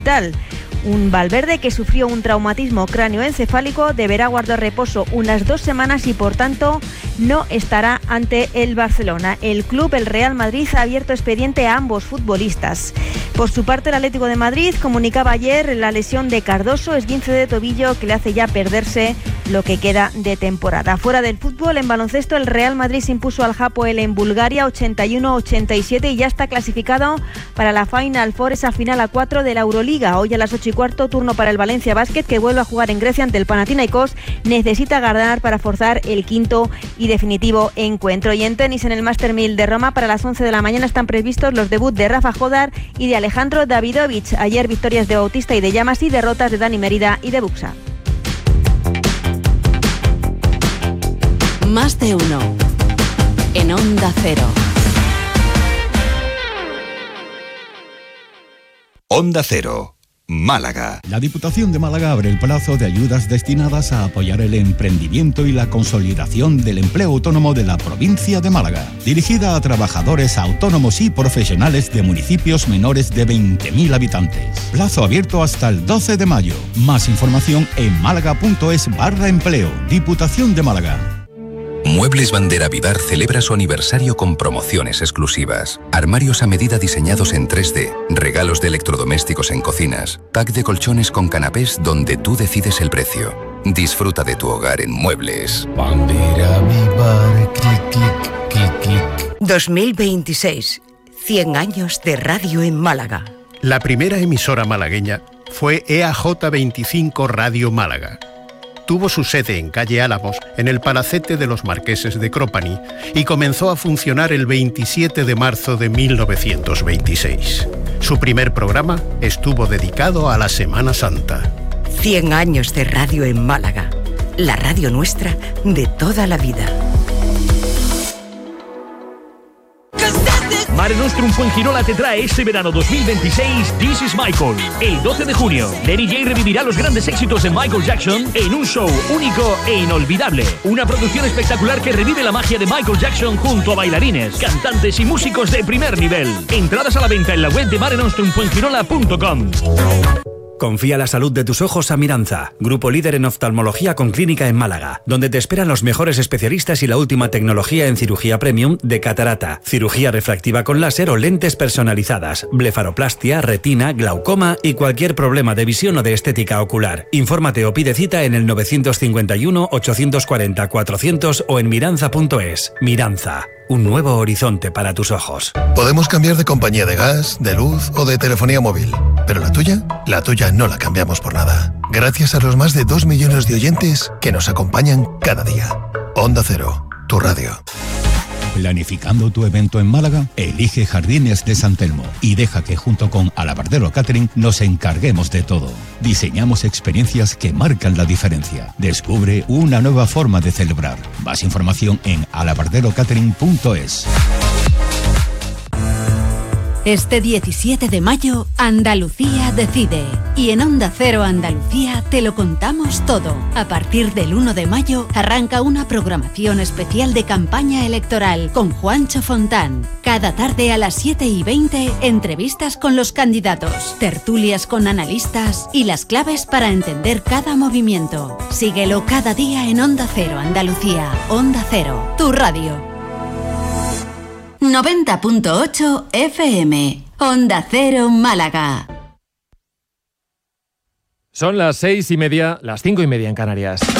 Un Valverde que sufrió un traumatismo cráneoencefálico deberá guardar reposo unas 2 semanas y por tanto no estará ante el Barcelona. El Real Madrid, ha abierto expediente a ambos futbolistas. Por su parte, el Atlético de Madrid comunicaba ayer la lesión de Cardoso, esguince de tobillo que le hace ya perderse lo que queda de temporada. Fuera del fútbol, en baloncesto, el Real Madrid se impuso al Hapoel en Bulgaria 81-87 y ya está clasificado para la Final Four, esa final a 4 de la Euroliga. Hoy a las 8:15, turno para el Valencia Basket, que vuelve a jugar en Grecia ante el Panathinaikos. Necesita ganar para forzar el quinto y definitivo encuentro. Y en tenis, en el Master 1000 de Roma, para las 11 de la mañana están previstos los debuts de Rafa Jodar y de Alejandro Davidovich. Ayer victorias de Bautista y de Llamas y derrotas de Dani Mérida y de Buxa. Más de uno en Onda Cero. Onda Cero, Málaga. La Diputación de Málaga abre el plazo de ayudas destinadas a apoyar el emprendimiento y la consolidación del empleo autónomo de la provincia de Málaga, dirigida a trabajadores autónomos y profesionales de municipios menores de 20.000 habitantes. Plazo abierto hasta el 12 de mayo. Más información en málaga.es/empleo. Diputación de Málaga. Muebles Bandera Vidar celebra su aniversario con promociones exclusivas. Armarios a medida diseñados en 3D, regalos de electrodomésticos en cocinas, pack de colchones con canapés donde tú decides el precio. Disfruta de tu hogar en Muebles. Bandera Vidar, clic, clic, clic, clic. 2026. 100 años de radio en Málaga. La primera emisora malagueña fue EAJ25 Radio Málaga. Tuvo su sede en calle Álamos, en el palacete de los Marqueses de Cropani, y comenzó a funcionar el 27 de marzo de 1926. Su primer programa estuvo dedicado a la Semana Santa. 100 años de radio en Málaga. La radio nuestra de toda la vida. Mare Nostrum Fuengirola te trae este verano 2026 This is Michael. El 12 de junio, Lenny J revivirá los grandes éxitos de Michael Jackson en un show único e inolvidable. Una producción espectacular que revive la magia de Michael Jackson junto a bailarines, cantantes y músicos de primer nivel. Entradas a la venta en la web de marenostrumfuengirola.com. Confía la salud de tus ojos a Miranza, grupo líder en oftalmología con clínica en Málaga, donde te esperan los mejores especialistas y la última tecnología en cirugía premium de catarata, cirugía refractiva con láser o lentes personalizadas, blefaroplastia, retina, glaucoma y cualquier problema de visión o de estética ocular. Infórmate o pide cita en el 951 840 400 o en miranza.es. Miranza. Un nuevo horizonte para tus ojos. Podemos cambiar de compañía de gas, de luz o de telefonía móvil, pero la tuya no la cambiamos por nada. Gracias a los más de 2 millones de oyentes que nos acompañan cada día. Onda Cero, tu radio. Planificando tu evento en Málaga, elige Jardines de San Telmo y deja que junto con Alabardero Catering nos encarguemos de todo. Diseñamos experiencias que marcan la diferencia. Descubre una nueva forma de celebrar. Más información en alabarderocatering.es. Este 17 de mayo, Andalucía decide. Y en Onda Cero Andalucía te lo contamos todo. A partir del 1 de mayo arranca una programación especial de campaña electoral con Juancho Fontán. Cada tarde a las 7:20, entrevistas con los candidatos, tertulias con analistas y las claves para entender cada movimiento. Síguelo cada día en Onda Cero Andalucía. Onda Cero, tu radio. 90.8 FM. Onda Cero Málaga. Son las 6:30, las 5:30 en Canarias.